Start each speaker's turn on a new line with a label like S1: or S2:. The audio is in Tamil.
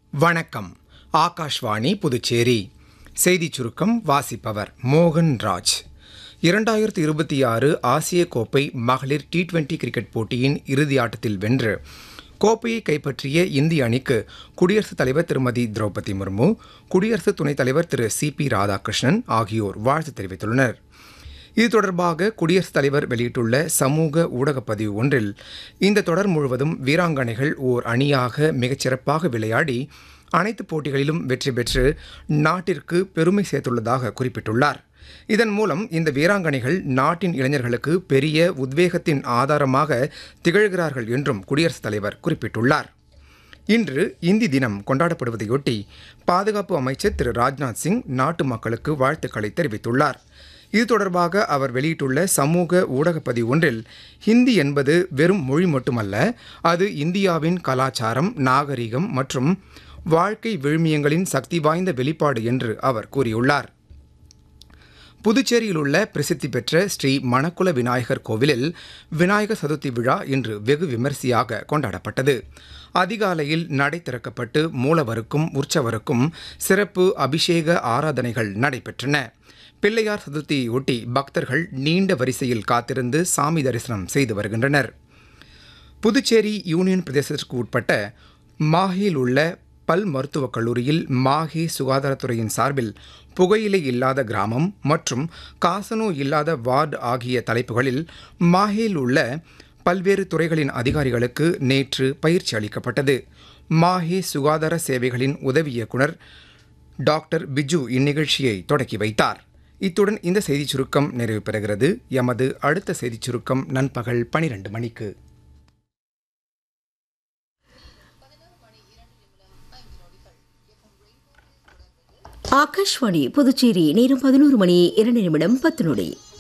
S1: வணக்கம். ஆகாஷ்வாணி புதுச்சேரி. செய்திச் சுருக்கம் வாசிப்பவர் மோகன் ராஜ். 2026 ஆசிய கோப்பை மகளிர் T20 கிரிக்கெட் போட்டியின் இறுதி ஆட்டத்தில் வென்று கோப்பையை கைப்பற்றிய இந்திய அணிக்கு குடியரசுத் தலைவர் திருமதி திரௌபதி முர்மு, குடியரசு துணைத் தலைவர் திரு சி.பி. ராதாகிருஷ்ணன் ஆகியோர் வாழ்த்து தெரிவித்துள்ளனர். இது தொடர்பாக குடியரசுத் தலைவர் வெளியிட்டுள்ள சமூக ஊடகப் பதிவு ஒன்றில், இந்த தொடர் முழுவதும் வீராங்கனைகள் ஓர் அணியாக மிகச்சிறப்பாக விளையாடி அனைத்து போட்டிகளிலும் வெற்றி பெற்று நாட்டிற்கு பெருமை சேர்த்துள்ளதாக குறிப்பிட்டுள்ளார். இதன் மூலம் இந்த வீராங்கனைகள் நாட்டின் இளைஞர்களுக்கு பெரிய உத்வேகத்தின் ஆதாரமாக திகழ்கிறார்கள் என்றும் குடியரசுத் தலைவர் குறிப்பிட்டுள்ளார். இன்று இந்தி தினம் கொண்டாடப்படுவதையொட்டி பாதுகாப்பு அமைச்சர் திரு ராஜ்நாத் சிங் நாட்டு மக்களுக்கு வாழ்த்துக்களை தெரிவித்துள்ளார். இது தொடர்பாக அவர் வெளியிட்டுள்ள சமூக ஊடகப் பதிவு ஒன்றில், ஹிந்தி என்பது வெறும் மொழி மட்டுமல்ல, அது இந்தியாவின் கலாச்சாரம், நாகரிகம் மற்றும் வாழ்க்கை விழுமியங்களின் சக்தி வாய்ந்த வெளிப்பாடு என்று அவர் கூறியுள்ளார். புதுச்சேரியில் உள்ள பிரசித்தி பெற்ற ஸ்ரீ மணக்குள விநாயகர் கோவிலில் விநாயகர் சதுர்த்தி விழா இன்று வெகு விமரிசையாக கொண்டாடப்பட்டது. அதிகாலையில் நடை திறக்கப்பட்டு மூலவருக்கும் உற்சவருக்கும் சிறப்பு அபிஷேக ஆராதனைகள் நடைபெற்றன. பிள்ளையார் சதுர்த்தியையொட்டி பக்தர்கள் நீண்ட வரிசையில் காத்திருந்து சாமி தரிசனம் செய்து வருகின்றனர். புதுச்சேரி யூனியன் பிரதேசத்திற்கு உட்பட்ட மாஹியில் உள்ள பல் மருத்துவக் கல்லூரியில் மாஹி சுகாதாரத்துறையின் சார்பில் புகையிலை இல்லாத கிராமம் மற்றும் காசநோய் இல்லாத வார்டு ஆகிய தலைப்புகளில் மாஹியில் உள்ள பல்வேறு துறைகளின் அதிகாரிகளுக்கு நேற்று பயிற்சி அளிக்கப்பட்டது. மாஹி சுகாதார சேவைகளின் உதவி இயக்குனர் டாக்டர் பிஜு இந்நிகழ்ச்சியை தொடக்கி வைத்தார். இத்துடன் இந்த செய்திச் சுருக்கம் நிறைவு பெறுகிறது. எமது அடுத்த செய்திச் சுருக்கம் நண்பகல் 12 மணிக்கு.
S2: ஆகாஷ்வாணி புதுச்சேரி நேரம் 11 மணி 2 நிமிடம் 10 நொடி.